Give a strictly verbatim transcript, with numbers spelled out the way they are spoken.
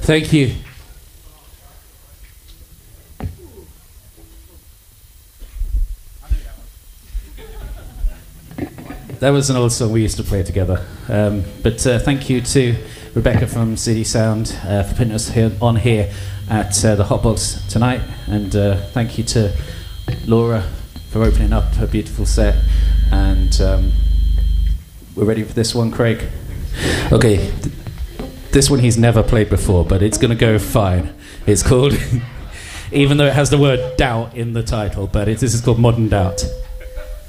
Thank you. That was an old song we used to play together. Um, but uh, thank you to Rebecca from City Sound uh, for putting us here, on here at uh, the Hotbox tonight. And uh, thank you to Laura for opening up her beautiful set. And um, we're ready for this one, Craig? Okay, th- this one he's never played before, but it's going to go fine. It's called, even though it has the word doubt in the title, but it, this is called Modern Doubt.